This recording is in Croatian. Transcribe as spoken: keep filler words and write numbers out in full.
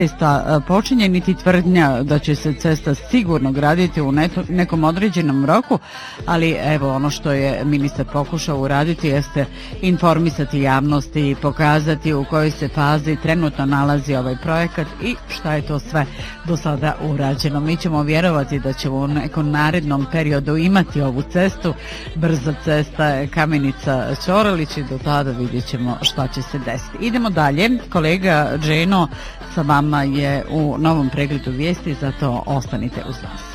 cesta počinje, niti tvrdnja da će se cesta sigurno graditi u nekom određenom roku, ali evo ono što je ministar pokušao uraditi jeste informisati javnosti i pokazati u kojoj se fazi trenutno nalazi ovaj projekat i šta je to sve do sada urađeno. Mi ćemo vjerovati da ćemo u nekom narednom periodu imati ovu cestu, brza cesta Kamenica-Ćorilić, i do tada vidjet ćemo šta će se desiti. Idemo dalje, kolega Dženo sa vama je u novom pregledu vijesti, zato ostanite uz nas.